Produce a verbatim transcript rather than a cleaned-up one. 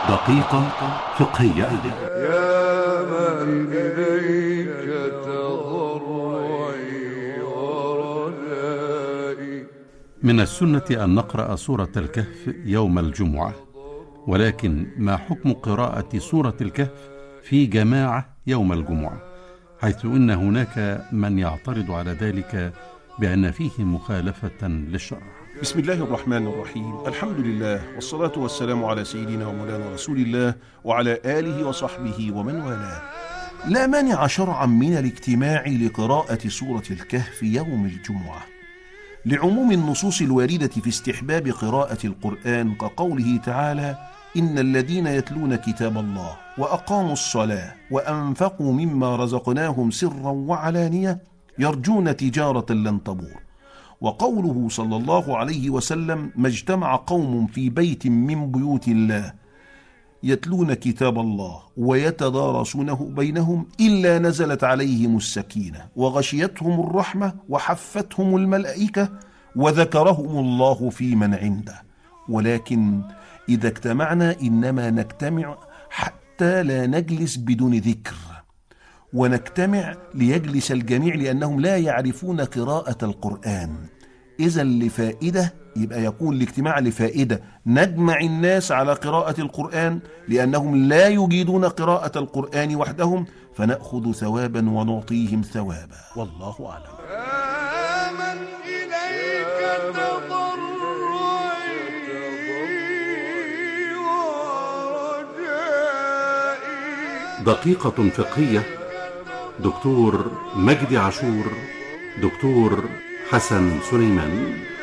دقيقة فقهية. يا من إليك تضرعي ورجائي. من السنة أن نقرأ سورة الكهف يوم الجمعة، ولكن ما حكم قراءة سورة الكهف في جماعة يوم الجمعة، حيث إن هناك من يعترض على ذلك بأن فيه مخالفة للشرع؟ بسم الله الرحمن الرحيم. الحمد لله والصلاة والسلام على سيدنا ومولانا رسول الله وعلى آله وصحبه ومن والاه. لا مانع شرعا من الاجتماع لقراءة سورة الكهف يوم الجمعة، لعموم النصوص الواردة في استحباب قراءة القرآن، كقوله تعالى: إن الذين يتلون كتاب الله وأقاموا الصلاة وأنفقوا مما رزقناهم سرا وعلانية يرجون تجارة لن تبور. وقوله صلى الله عليه وسلم: ما اجتمع قوم في بيت من بيوت الله يتلون كتاب الله ويتدارسونه بينهم إلا نزلت عليهم السكينة وغشيتهم الرحمة وحفتهم الملائكة وذكرهم الله في من عنده. ولكن إذا اجتمعنا إنما نجتمع حتى لا نجلس بدون ذكر، ونجتمع ليجلس الجميع لأنهم لا يعرفون قراءة القرآن. إذا لفائدة، يبقى يكون الاجتماع لفائدة، نجمع الناس على قراءة القرآن لأنهم لا يجيدون قراءة القرآن وحدهم، فنأخذ ثوابا ونعطيهم ثوابا، والله أعلم. يا من إليك تضرعي ورجائي. دقيقة فقهية. دكتور مجدي عاشور، دكتور حسن سليمان.